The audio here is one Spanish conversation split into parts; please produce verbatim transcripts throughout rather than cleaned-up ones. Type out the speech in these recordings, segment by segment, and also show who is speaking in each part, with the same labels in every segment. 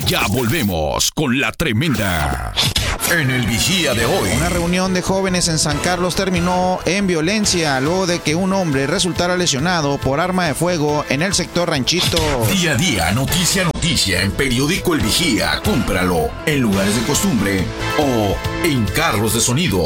Speaker 1: Ya volvemos con la tremenda. En el Vigía de hoy.
Speaker 2: Una reunión de jóvenes en San Carlos terminó en violencia luego de que un hombre resultara lesionado por arma de fuego en el sector Ranchito.
Speaker 1: Día a día, noticia a noticia en Periódico El Vigía. Cómpralo en lugares de costumbre o en carros de sonido.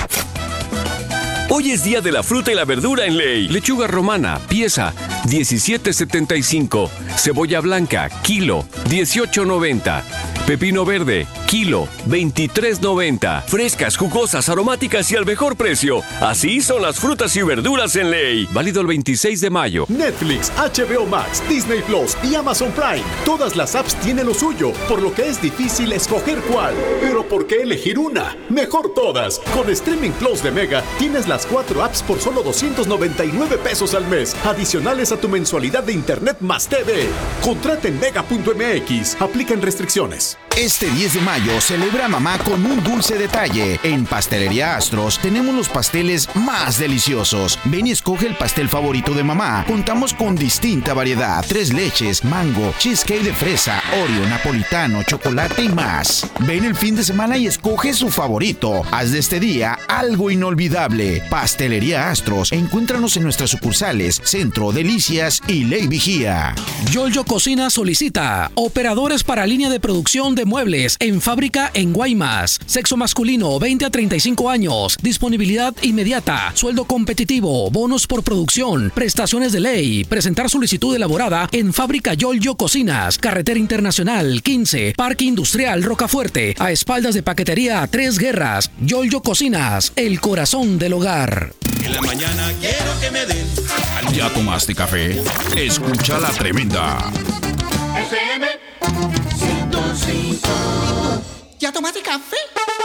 Speaker 3: Hoy es día de la fruta y la verdura en Ley. Lechuga romana, pieza, diecisiete setenta y cinco. Cebolla blanca, kilo, dieciocho noventa. Pepino verde, kilo, veintitrés noventa. Frescas, jugosas, aromáticas y al mejor precio. Así son las frutas y verduras en Ley. Válido el veintiséis de mayo.
Speaker 4: Netflix, H B O Max, Disney Plus y Amazon Prime. Todas las apps tienen lo suyo, por lo que es difícil escoger cuál. Pero ¿por qué elegir una? Mejor todas. Con Streaming Plus de Mega tienes las cuatro apps por solo doscientos noventa y nueve pesos al mes, adicionales a tu mensualidad de internet más T V. Contrata en mega punto m x. Aplican restricciones.
Speaker 2: Este diez de mayo celebra mamá con un dulce detalle. En Pastelería Astros tenemos los pasteles más deliciosos. Ven y escoge el pastel favorito de mamá. Contamos con distinta variedad: tres leches, mango, cheesecake de fresa, Oreo, napolitano, chocolate y más. Ven el fin de semana y escoge su favorito. Haz de este día algo inolvidable. Pastelería Astros. Encuéntranos en nuestras sucursales Centro, Delicias y Ley Vigía.
Speaker 5: Yolyo Cocina solicita operadores para línea de producción de muebles en fábrica en Guaymas. Sexo masculino veinte a treinta y cinco años. Disponibilidad inmediata. Sueldo competitivo. Bonos por producción. Prestaciones de ley. Presentar solicitud elaborada en fábrica Yolyo Cocinas. Carretera Internacional quince. Parque Industrial Rocafuerte. A espaldas de Paquetería Tres Guerras. Yolyo Cocinas. El corazón del hogar.
Speaker 6: En la mañana quiero que me den.
Speaker 1: ¿Ya tomaste café? Escucha la tremenda.
Speaker 6: F M ciento cinco. ¿Ya tomaste café?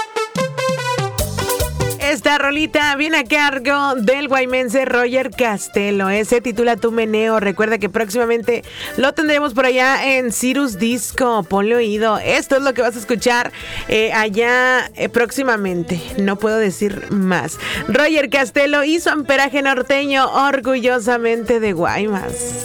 Speaker 7: Esta rolita viene a cargo del guaymense Roger Castelo. Eh, se titula Tu Meneo. Recuerda que próximamente lo tendremos por allá en Cirrus Disco. Ponle oído. Esto es lo que vas a escuchar eh, allá eh, próximamente. No puedo decir más. Roger Castelo y su amperaje norteño, orgullosamente de Guaymas.